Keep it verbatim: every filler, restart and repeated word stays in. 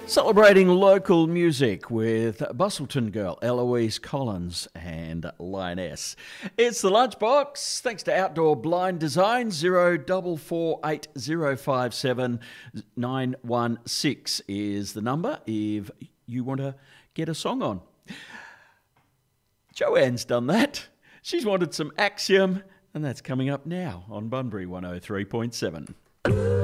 Celebrating local music with Bustleton girl Eloise Collins and Lioness. It's the Lunchbox. Thanks to Outdoor Blind Design. Zero double four eight zero five seven nine one six is the number if you want to get a song on. Joanne's done that. She's wanted some Axiom, and that's coming up now on Bunbury one oh three point seven.